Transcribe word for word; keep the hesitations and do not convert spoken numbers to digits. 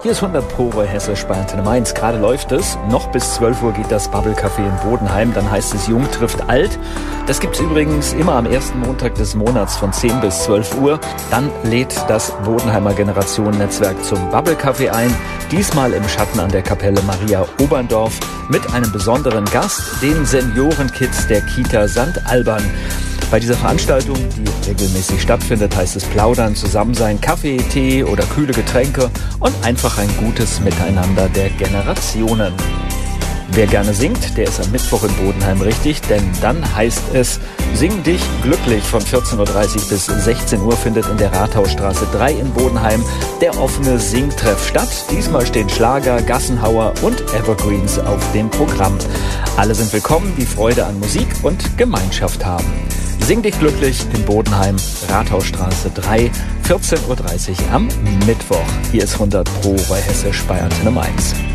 Hier ist hundert Pro bei Hessisch bei Antenne Mainz. Gerade läuft es. Noch bis zwölf Uhr geht das Bubble Café in Bodenheim. Dann heißt es Jung trifft alt. Das gibt's übrigens immer am ersten Montag des Monats von zehn bis zwölf Uhr. Dann lädt das Bodenheimer Generationennetzwerk zum Bubble Café ein. Diesmal im Schatten an der Kapelle Maria Oberndorf mit einem besonderen Gast, den Seniorenkids der Kita Sankt Alban. Bei dieser Veranstaltung, die regelmäßig stattfindet, heißt es Plaudern, Zusammensein, Kaffee, Tee oder kühle Getränke und einfach ein gutes Miteinander der Generationen. Wer gerne singt, der ist am Mittwoch in Bodenheim richtig, denn dann heißt es Sing dich glücklich. Von vierzehn Uhr dreißig bis sechzehn Uhr findet in der Rathausstraße drei in Bodenheim der offene Singtreff statt. Diesmal stehen Schlager, Gassenhauer und Evergreens auf dem Programm. Alle sind willkommen, die Freude an Musik und Gemeinschaft haben. Sing dich glücklich in Bodenheim, Rathausstraße drei, vierzehn Uhr dreißig am Mittwoch. Hier ist hundert Pro bei Hessisch bei Antenne Mainz.